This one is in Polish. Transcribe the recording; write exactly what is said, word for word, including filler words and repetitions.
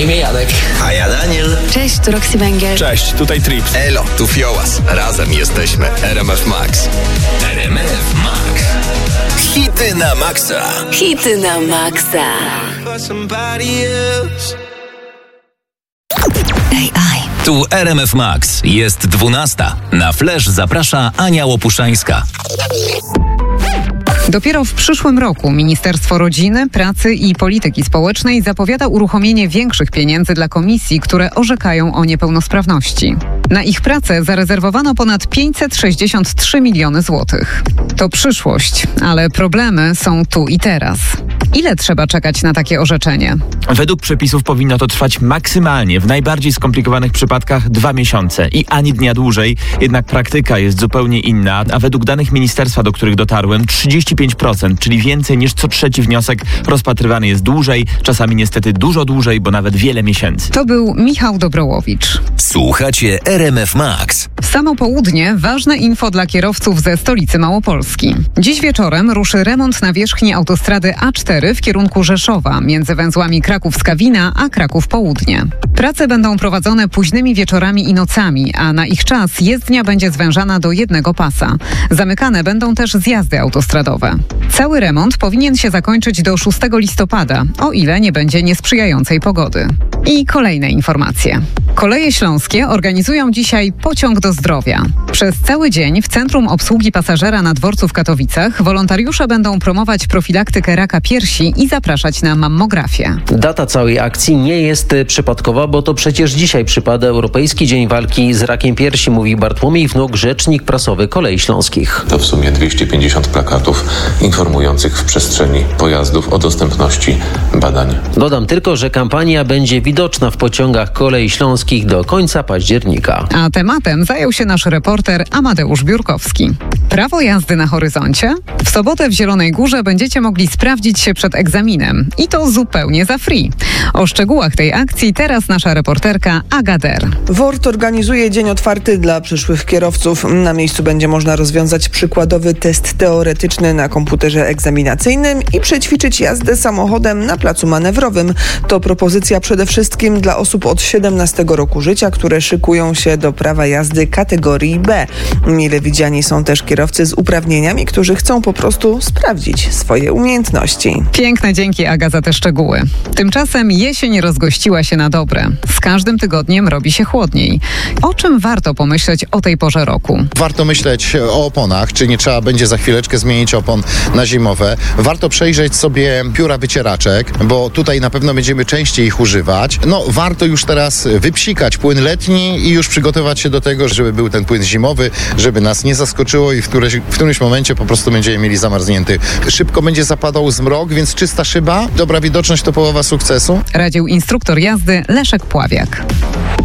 imię Janek. A ja Daniel. Cześć, tu Roxy Węgiel. Cześć, tutaj Trips. Elo, tu Fiołas. Razem jesteśmy R M F Max. R M F Max. Hity na maksa. Hity na maksa. A I. Tu R M F Max. Jest dwunasta. Na Flash zaprasza Ania Łopuszańska. Dopiero w przyszłym roku Ministerstwo Rodziny, Pracy i Polityki Społecznej zapowiada uruchomienie większych pieniędzy dla komisji, które orzekają o niepełnosprawności. Na ich pracę zarezerwowano ponad pięćset sześćdziesiąt trzy miliony złotych. To przyszłość, ale problemy są tu i teraz. Ile trzeba czekać na takie orzeczenie? Według przepisów powinno to trwać maksymalnie, w najbardziej skomplikowanych przypadkach dwa miesiące i ani dnia dłużej. Jednak praktyka jest zupełnie inna, a według danych ministerstwa, do których dotarłem, trzydzieści pięć procent, czyli więcej niż co trzeci wniosek rozpatrywany jest dłużej, czasami niestety dużo dłużej, bo nawet wiele miesięcy. To był Michał Dobrołowicz. Słuchacie R M F Max. W samo południe ważne info dla kierowców ze stolicy Małopolski. Dziś wieczorem ruszy remont nawierzchni autostrady A cztery w kierunku Rzeszowa, między węzłami Kraków-Skawina a Kraków-Południe. Prace będą prowadzone późnymi wieczorami i nocami, a na ich czas jezdnia będzie zwężana do jednego pasa. Zamykane będą też zjazdy autostradowe. Cały remont powinien się zakończyć do szóstego listopada, o ile nie będzie niesprzyjającej pogody. I kolejne informacje. Koleje Śląskie organizują dzisiaj Pociąg do Zdrowia. Przez cały dzień w Centrum Obsługi Pasażera na dworcu w Katowicach wolontariusze będą promować profilaktykę raka piersi i zapraszać na mammografię. Data całej akcji nie jest przypadkowa, bo to przecież dzisiaj przypada Europejski Dzień Walki z Rakiem Piersi, mówi Bartłomiej Wnuk, rzecznik prasowy Kolei Śląskich. To w sumie dwieście pięćdziesiąt plakatów informujących w przestrzeni pojazdów o dostępności badań. Dodam tylko, że kampania będzie widoczna w pociągach Kolei Śląskich do końca października. A tematem zajął się nasz reporter Amadeusz Biurkowski. Prawo jazdy na horyzoncie? W sobotę w Zielonej Górze będziecie mogli sprawdzić się przed egzaminem. I to zupełnie za free. O szczegółach tej akcji teraz nasza reporterka Aga Der. W O R T organizuje dzień otwarty dla przyszłych kierowców. Na miejscu będzie można rozwiązać przykładowy test teoretyczny na komputerze egzaminacyjnym i przećwiczyć jazdę samochodem na placu manewrowym. To propozycja przede wszystkim dla osób od siedemnastego roku życia, które szykują się do prawa jazdy kategorii B. Mile widziani są też kierowcy z uprawnieniami, którzy chcą po prostu sprawdzić swoje umiejętności. Piękne dzięki, Aga, za te szczegóły. Tymczasem jesień rozgościła się na dobre. Z każdym tygodniem robi się chłodniej. O czym warto pomyśleć o tej porze roku? Warto myśleć o oponach, czy nie trzeba będzie za chwileczkę zmienić opon na zimowe. Warto przejrzeć sobie pióra wycieraczek, bo tutaj na pewno będziemy częściej ich używać. No, warto już teraz wypsikać płyn letni i już przygotować się do tego, żeby był ten płyn zimowy, żeby nas nie zaskoczyło i w, któreś, w którymś momencie po prostu będziemy mieli zamarznięty. Szybko będzie zapadał zmrok, więc czysta szyba, dobra widoczność to połowa sukcesu. Radził instruktor jazdy Leszek Pławiak.